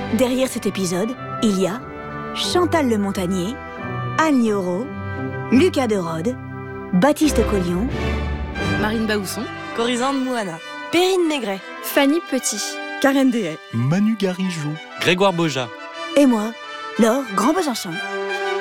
Derrière cet épisode, il y a Chantal Le Montagnier, Anne Lioro, Lucas Derode, Baptiste Collion, Marine Baousson, Corisande Mouana, Perrine Maigret, Fanny Petit, Karen Dehay, Manu Garijou, Grégoire Boja et moi, Laure Grand-Besançon.